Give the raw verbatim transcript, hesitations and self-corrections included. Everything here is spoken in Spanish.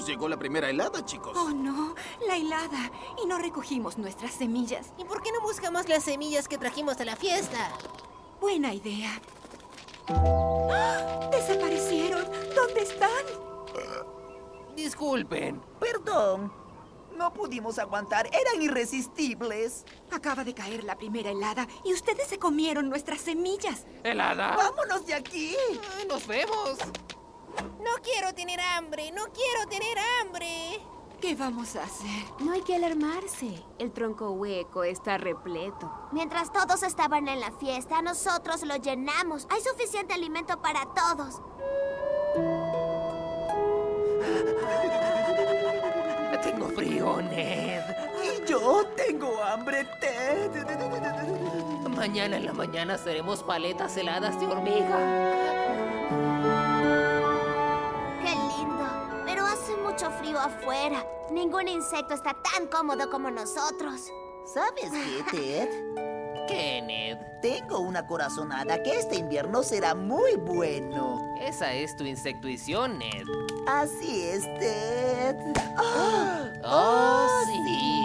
nos llegó la primera helada, chicos. Oh, no. La helada. Y no recogimos nuestras semillas. ¿Y por qué no buscamos las semillas que trajimos a la fiesta? Buena idea. ¡Ah! ¡Desaparecieron! ¿Dónde están? Disculpen. Perdón. No pudimos aguantar. Eran irresistibles. Acaba de caer la primera helada y ustedes se comieron nuestras semillas. ¿Helada? ¡Vámonos de aquí! Ay, ¡nos vemos! No quiero tener hambre. No quiero tener hambre. ¿Qué vamos a hacer? No hay que alarmarse. El tronco hueco está repleto. Mientras todos estaban en la fiesta, nosotros lo llenamos. Hay suficiente alimento para todos. Tengo frío, Ned. Y yo tengo hambre, Ted. Mañana en la mañana seremos paletas heladas de hormiga. Qué lindo. Pero hace mucho frío afuera. Ningún insecto está tan cómodo como nosotros. ¿Sabes qué, Ted? ¿Qué, Ned? Tengo una corazonada que este invierno será muy bueno. Esa es tu insectuición, Ned. Así es, Ted. ¡Ah! ¡Oh, sí!